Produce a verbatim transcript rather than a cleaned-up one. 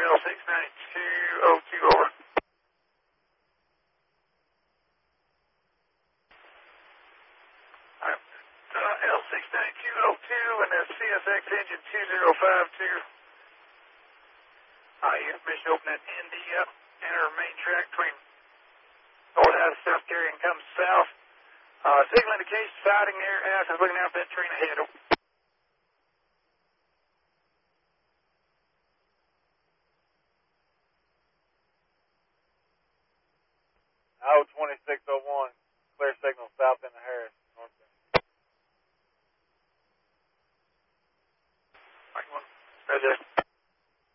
L six ninety-two oh two, over. Alright, uh, L six ninety-two oh two and the C S X engine two zero five two. Uh, you have permission to open that Indy up, enter main track between north out of South Carry and comes south. Uh, signal indication, siding there, ass is looking out for that train ahead. O twenty-six oh one, clear signal south into Harris.